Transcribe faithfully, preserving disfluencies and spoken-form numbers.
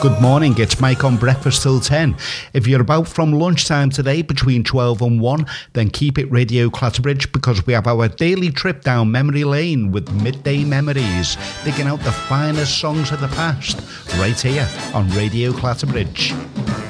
Good morning, it's Mike on Breakfast Till ten. If you're about from lunchtime today between twelve and one, then keep it Radio Clatterbridge because we have our daily trip down memory lane with Midday Memories, digging out the finest songs of the past, right here on Radio Clatterbridge.